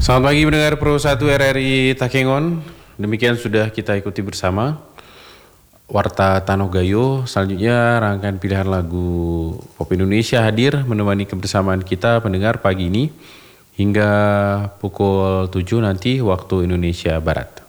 Selamat pagi pendengar Pro 1 RRI Takengon. Demikian sudah kita ikuti bersama Warta Tanoh Gayo. Selanjutnya rangkaian pilihan lagu pop Indonesia hadir menemani kebersamaan kita pendengar pagi ini hingga pukul 7 nanti waktu Indonesia Barat.